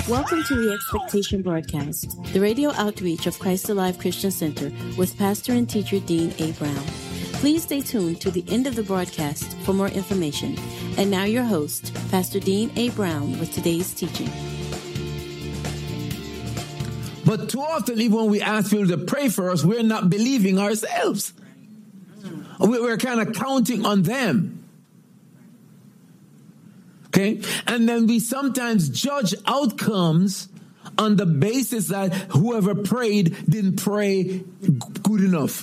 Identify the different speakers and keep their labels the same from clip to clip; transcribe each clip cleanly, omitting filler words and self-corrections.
Speaker 1: Welcome to the Expectation Broadcast, the radio outreach of Christ Alive Christian Center with pastor and teacher Dean A. Brown. Please stay tuned to the end of the broadcast for more information. And now your host, Pastor Dean A. Brown, with today's teaching.
Speaker 2: But too often, even when we ask people to pray for us, we're not believing ourselves. We're kind of counting on them. Okay? And then we sometimes judge outcomes on the basis that whoever prayed didn't pray good enough.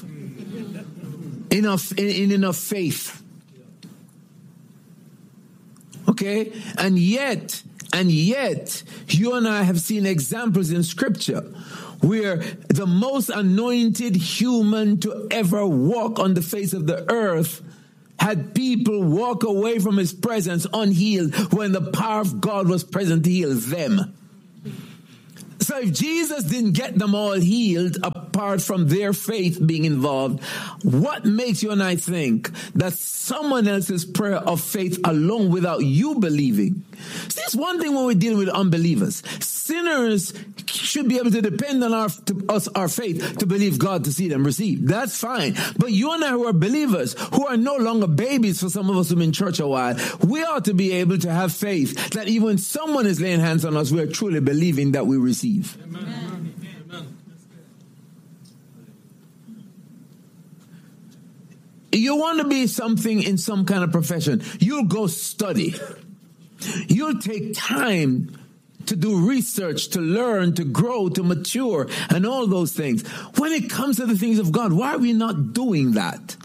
Speaker 2: In enough faith. Okay? And yet, you and I have seen examples in Scripture where the most anointed human to ever walk on the face of the earth had people walk away from his presence unhealed when the power of God was present to heal them. So if Jesus didn't get them all healed apart from their faith being involved, what makes you and I think that someone else's prayer of faith alone without you believing? See, it's one thing when we're dealing with unbelievers. Sinners should be able to depend on our faith to believe God to see them receive. That's fine. But you and I who are believers, who are no longer babies for some of us who've been in church a while, we ought to be able to have faith that even when someone is laying hands on us, we're truly believing that we receive.
Speaker 3: Amen. Amen.
Speaker 2: You want to be something in some kind of profession, you'll go study. You'll take time to do research, to learn, to grow, to mature, and all those things. When it comes to the things of God, why are we not doing that?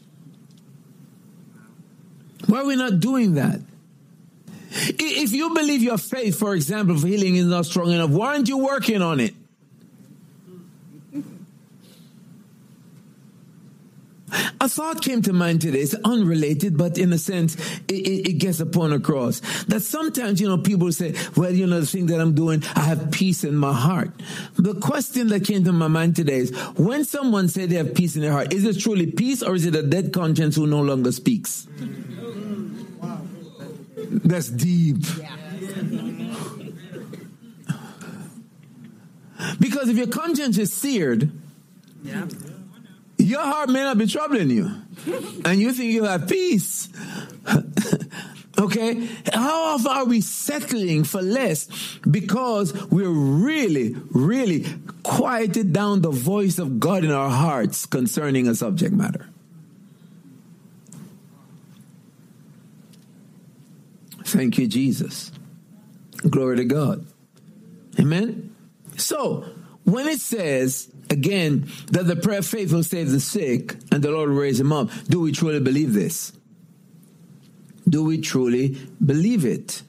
Speaker 2: Why are we not doing that? If you believe your faith, for example, for healing is not strong enough, why aren't you working on it? A thought came to mind today. It's unrelated, but in a sense, it gets a point across. That sometimes, people say, well, the thing that I'm doing, I have peace in my heart. The question that came to my mind today is, when someone says they have peace in their heart, is it truly peace or is it a dead conscience who no longer speaks? That's deep. Because if your conscience is seared, your heart may not be troubling you. And you think you have peace. Okay? How often are we settling for less because we're really, really quieted down the voice of God in our hearts concerning a subject matter? Thank you, Jesus. Glory to God. Amen? So, when it says, again, that the prayer of faith will save the sick and the Lord will raise him up, do we truly believe this? Do we truly believe it?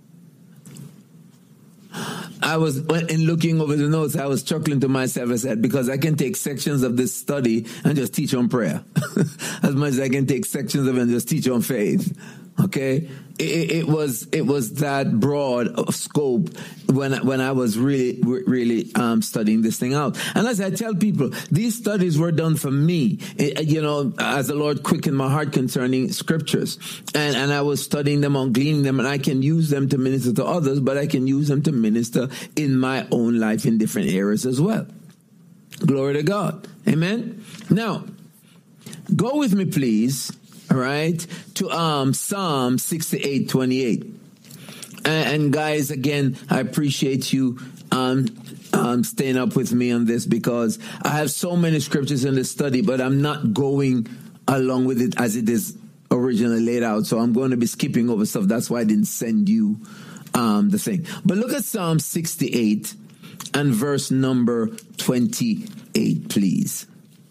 Speaker 2: In looking over the notes, I was chuckling to myself. I said, because I can take sections of this study and just teach on prayer. As much as I can take sections of it and just teach on faith. Okay? It was that broad of scope when I was really studying this thing out. And as I tell people, these studies were done for me, as the Lord quickened my heart concerning scriptures. And I was studying them on gleaning them, and I can use them to minister to others, but I can use them to minister in my own life in different areas as well. Glory to God. Amen? Now, go with me, please. All right, to Psalm 68:28. And guys, again, I appreciate you staying up with me on this because I have so many scriptures in this study, but I'm not going along with it as it is originally laid out. So I'm going to be skipping over stuff. That's why I didn't send you the thing. But look at Psalm 68 and verse number 28, please.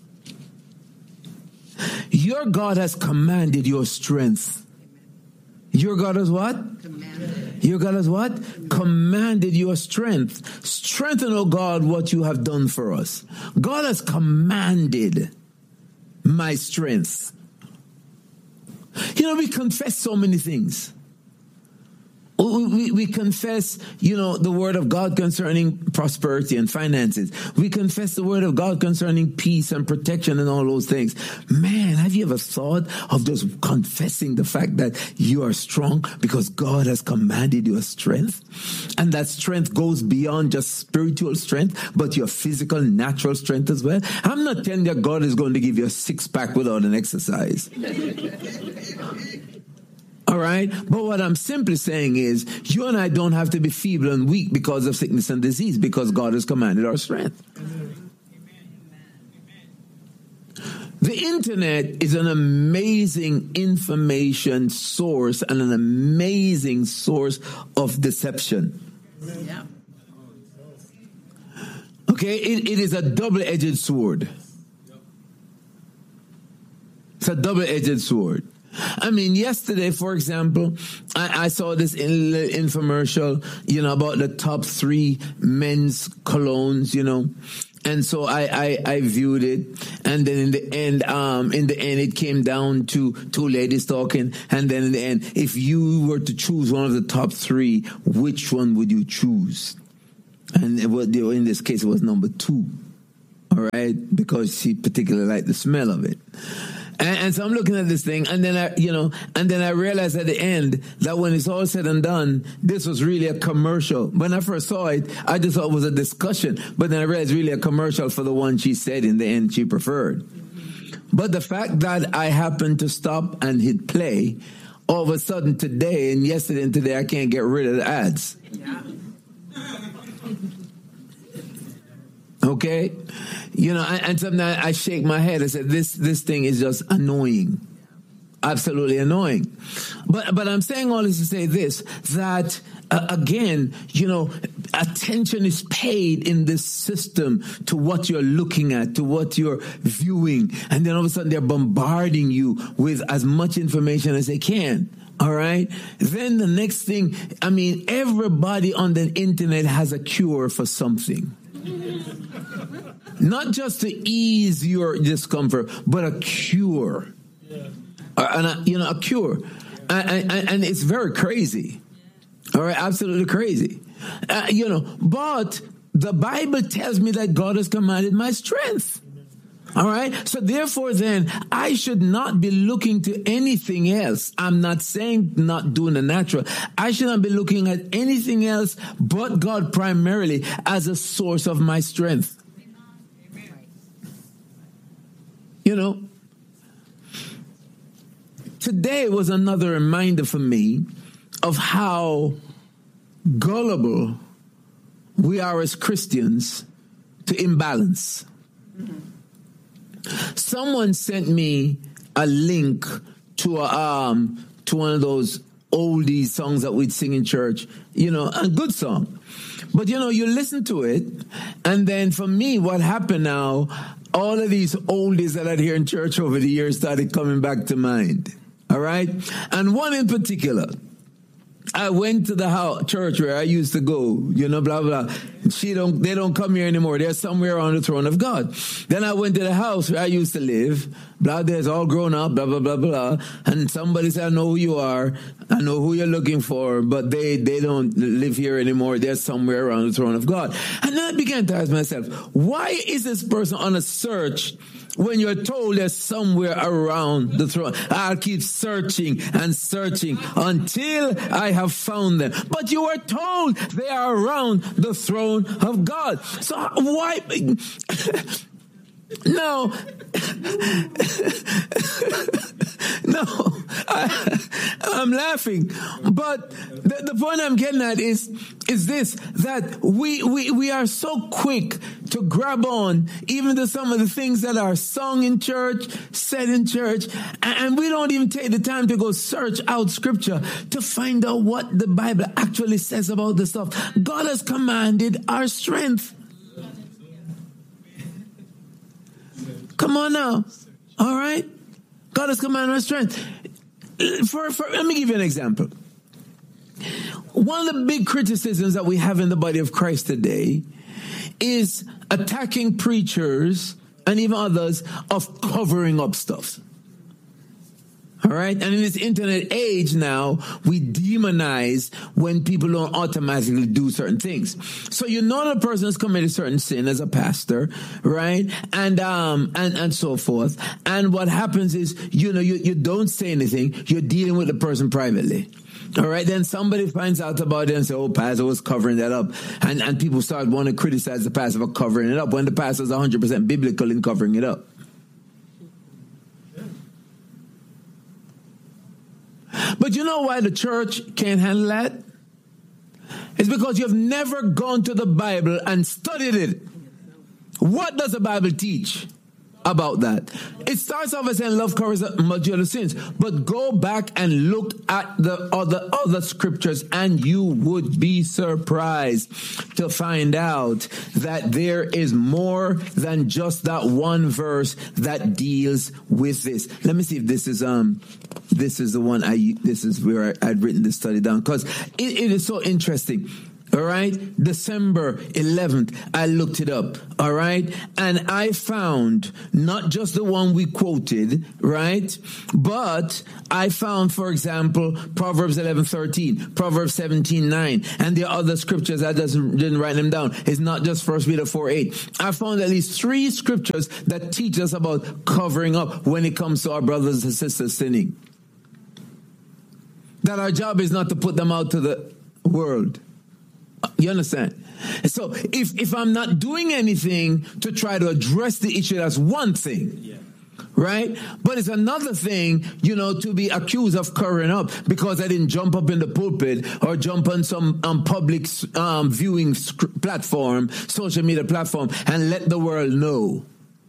Speaker 2: Your God has commanded your strength. Your God has what? Commanded. Your God has what? Commanded your strength. Strengthen, O God, what you have done for us. God has commanded my strength. We confess so many things. We confess, the word of God concerning prosperity and finances. We confess the word of God concerning peace and protection and all those things. Man, have you ever thought of just confessing the fact that you are strong because God has commanded your strength? And that strength goes beyond just spiritual strength, but your physical, natural strength as well. I'm not telling you God is going to give you a six-pack without an exercise. All right? But what I'm simply saying is, you and I don't have to be feeble and weak because of sickness and disease, because God has commanded our strength. Amen. The internet is an amazing information source and an amazing source of deception. Yeah. Okay? It is a double-edged sword. It's a double-edged sword. I mean, yesterday, for example, I saw this infomercial, about the top 3 men's colognes, and so I viewed it, and then in the end, it came down to 2 ladies talking, and then in the end, if you were to choose one of the top 3, which one would you choose? And in this case, it was number 2, all right, because she particularly liked the smell of it. And so I'm looking at this thing, and then I realized at the end that when it's all said and done, this was really a commercial. When I first saw it, I just thought it was a discussion, but then I realized it's really a commercial for the one she said in the end she preferred. But the fact that I happened to stop and hit play, all of a sudden today and yesterday and today, I can't get rid of the ads. Yeah. Okay? And sometimes I shake my head. I said, this thing is just annoying. Absolutely annoying. But I'm saying all this to say this, that again, attention is paid in this system to what you're looking at, to what you're viewing. And then all of a sudden they're bombarding you with as much information as they can. All right. Then the next thing, everybody on the internet has a cure for something. Not just to ease your discomfort, but a cure. Yeah. A cure. And it's very crazy. All right, absolutely crazy. But the Bible tells me that God has commanded my strength. All right. So therefore then, I should not be looking to anything else. I'm not saying not doing the natural. I should not be looking at anything else but God primarily as a source of my strength. Today was another reminder for me of how gullible we are as Christians to imbalance. Mm-hmm. Someone sent me a link to one of those oldie songs that we'd sing in church, a good song. But, you listen to it, and then for me, what happened now, all of these oldies that I'd hear in church over the years started coming back to mind, all right? And one in particular, I went to the church where I used to go, blah, blah. They don't come here anymore. They're somewhere on the throne of God. Then I went to the house where I used to live. Blah, there's all grown up, blah, blah, blah, blah. And somebody said, I know who you are. I know who you're looking for, but they don't live here anymore. They're somewhere around the throne of God. And then I began to ask myself, why is this person on a search when you're told they're somewhere around the throne? I'll keep searching and searching until I have found them. But you are told they are around the throne of God. So why? No, I'm laughing. But the point I'm getting at is this, that we are so quick to grab on even to some of the things that are sung in church, said in church, and we don't even take the time to go search out scripture to find out what the Bible actually says about this stuff. God has commanded our strength. Come on now. All right? God has commanded our strength. Let me give you an example. One of the big criticisms that we have in the body of Christ today is attacking preachers and even others of covering up stuff. All right. And in this internet age now, we demonize when people don't automatically do certain things. So you know the person has committed a certain sin as a pastor, right? And so forth. And what happens is, you don't say anything. You're dealing with the person privately. All right. Then somebody finds out about it and say, oh, pastor was covering that up. And people start wanting to criticize the pastor for covering it up when the pastor is 100% biblical in covering it up. But you know why the church can't handle that? It's because you've never gone to the Bible and studied it. What does the Bible teach about that? It starts off as saying love covers a multitude of sins. But go back and look at the other scriptures and you would be surprised to find out that there is more than just that one verse that deals with this. Let me see if this is the one this is where I'd written this study down, because it is so interesting. All right. December 11th, I looked it up. All right. And I found not just the one we quoted, right? But I found, for example, Proverbs 11:13, Proverbs 17:9, and the other scriptures. I didn't write them down. It's not just 1 Peter 4:8. I found at least 3 scriptures that teach us about covering up when it comes to our brothers and sisters sinning. That our job is not to put them out to the world. You understand? So if I'm not doing anything to try to address the issue, that's one thing. Yeah. Right? But it's another thing, to be accused of covering up because I didn't jump up in the pulpit or jump on some public viewing platform, social media platform, and let the world know.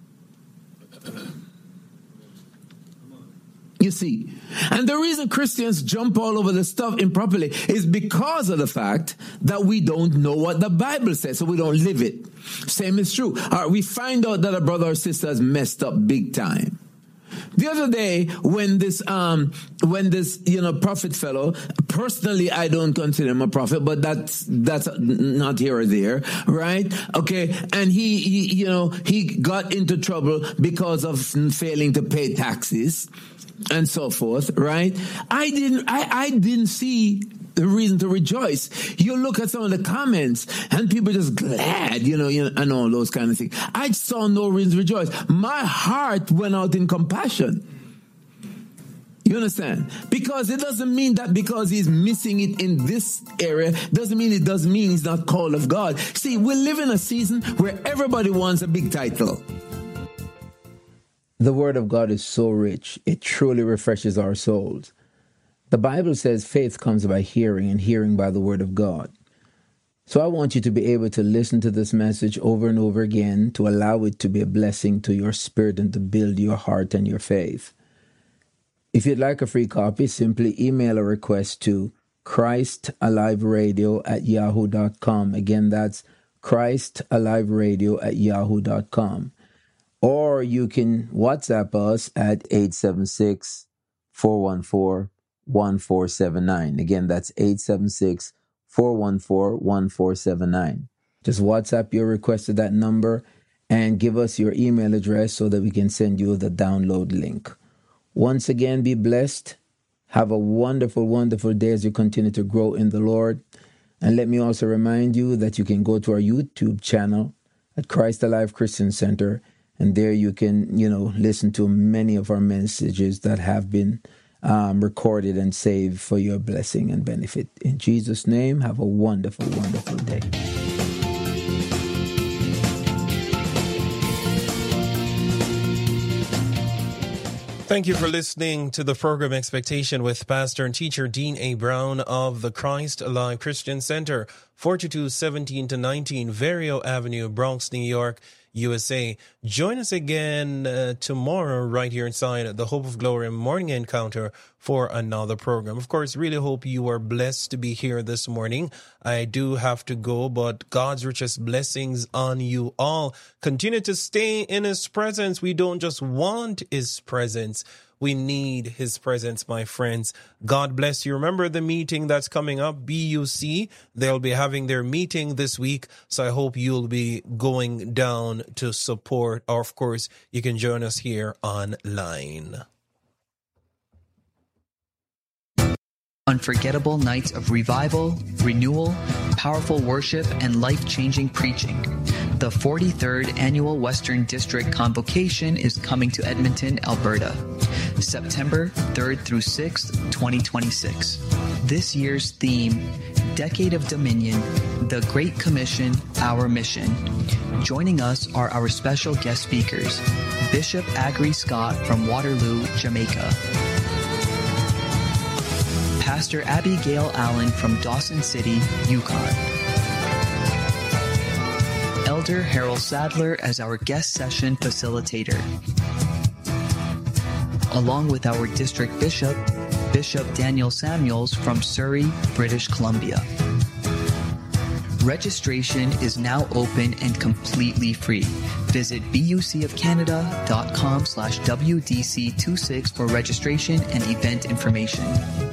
Speaker 2: You see, and the reason Christians jump all over the stuff improperly is because of the fact that we don't know what the Bible says, so we don't live it. Same is true. We find out that a brother or sister has messed up big time. The other day, when this prophet fellow, personally, I don't consider him a prophet, but that's not here or there, right? Okay. And he got into trouble because of failing to pay taxes and so forth, right? I didn't see the reason to rejoice. You look at some of the comments and people just glad, and all those kind of things. I saw no reason to rejoice. My heart went out in compassion. You understand? Because it doesn't mean that because he's missing it in this area, doesn't mean he's not called of God. See, we live in a season where everybody wants a big title. The Word of God is so rich, it truly refreshes our souls. The Bible says faith comes by hearing, and hearing by the Word of God. So I want you to be able to listen to this message over and over again to allow it to be a blessing to your spirit and to build your heart and your faith. If you'd like a free copy, simply email a request to ChristAliveRadio@yahoo.com. Again, that's ChristAliveRadio@yahoo.com. Or you can WhatsApp us at 876-414-1479. Again, that's 876-414-1479. Just WhatsApp your request to that number and give us your email address so that we can send you the download link. Once again, be blessed. Have a wonderful, wonderful day as you continue to grow in the Lord. And let me also remind you that you can go to our YouTube channel at Christ Alive Christian Center. And there you can, listen to many of our messages that have been recorded and saved for your blessing and benefit. In Jesus' name, have a wonderful, wonderful day.
Speaker 3: Thank you for listening to the program Expectation with Pastor and Teacher Dean A. Brown of the Christ Alive Christian Center, 4217-19 Verio Avenue, Bronx, New York, USA. Join us again tomorrow right here inside the Hope of Glory Morning Encounter for another program. Of course, really hope you are blessed to be here this morning. I do have to go, but God's richest blessings on you all. Continue to stay in His presence. We don't just want His presence. We need His presence, my friends. God bless you. Remember the meeting that's coming up, BUC. They'll be having their meeting this week, so I hope you'll be going down to support. Or, of course, you can join us here online.
Speaker 4: Unforgettable nights of revival, renewal, powerful worship, and life-changing preaching. The 43rd Annual Western District Convocation is coming to Edmonton, Alberta, September 3rd through 6th, 2026. This year's theme, Decade of Dominion, The Great Commission, Our Mission. Joining us are our special guest speakers, Bishop Agri Scott from Waterloo, Jamaica, Pastor Abigail Allen from Dawson City, Yukon, Elder Harold Sadler as our guest session facilitator, along with our district bishop, Bishop Daniel Samuels from Surrey, British Columbia. Registration is now open and completely free. Visit bucofcanada.com/WDC26 for registration and event information.